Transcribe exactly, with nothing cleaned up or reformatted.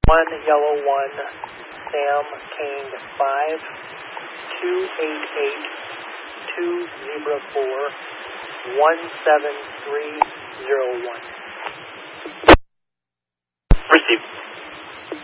one Yellow one, Sam King five, two eight eight, two Zebra four, one seven three zero